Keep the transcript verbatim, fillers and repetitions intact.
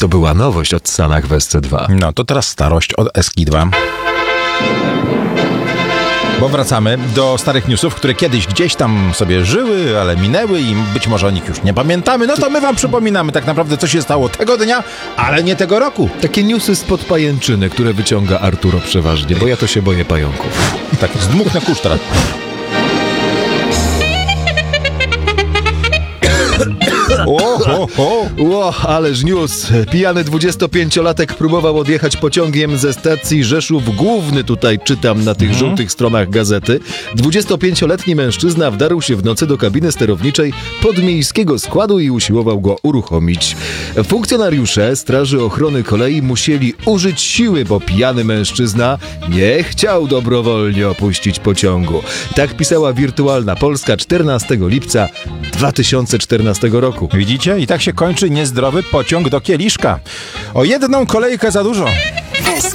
To była nowość od Sanach w S C dwa. No to teraz starość od Eski dwa. Bo wracamy do starych newsów, które kiedyś gdzieś tam sobie żyły, ale minęły i być może o nich już nie pamiętamy. No to my wam przypominamy tak naprawdę, co się stało tego dnia, ale nie tego roku. Takie newsy spod pajęczyny, które wyciąga Arturo przeważnie, bo ja to się boję pająków. Tak, zdmuchnę kurz teraz. O, o, o. Ło, ależ news. Pijany dwudziestopięciolatek próbował odjechać pociągiem ze stacji Rzeszów Główny. Tutaj czytam na tych Mhm. żółtych stronach gazety. dwudziestopięcioletni mężczyzna wdarł się w nocy do kabiny sterowniczej podmiejskiego składu i usiłował go uruchomić. Funkcjonariusze Straży Ochrony Kolei musieli użyć siły, bo pijany mężczyzna nie chciał dobrowolnie opuścić pociągu. Tak pisała Wirtualna Polska czternastego lipca dwa tysiące czternastego roku. Widzicie? I tak się kończy niezdrowy pociąg do Kieliszka. O jedną kolejkę za dużo.